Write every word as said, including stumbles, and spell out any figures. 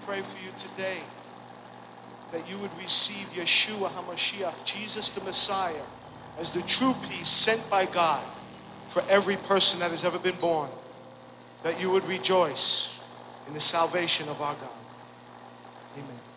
pray for you today that you would receive Yeshua HaMashiach, Jesus the Messiah, as the true peace sent by God for every person that has ever been born. That you would rejoice in the salvation of our God. Amen.